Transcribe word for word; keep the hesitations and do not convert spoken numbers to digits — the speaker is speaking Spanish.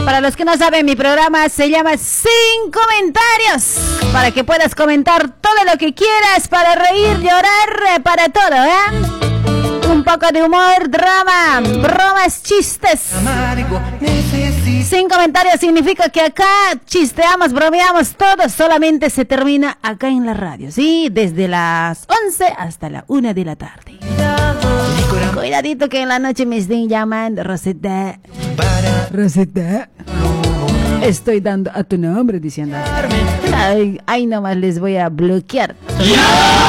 Para los que no saben, mi programa se llama Sin Comentarios, para que puedas comentar todo lo que quieras, para reír, llorar, para todo, ¿eh? Un poco de humor, drama, bromas, chistes. Sin Comentarios significa que acá chisteamos, bromeamos, todo solamente se termina acá en la radio, ¿sí? Desde las once hasta la una de la tarde. Cuidadito que en la noche me estén llamando, Rosetta. Rosetta. Estoy dando a tu nombre diciendo. Ay, ay, nomás les voy a bloquear.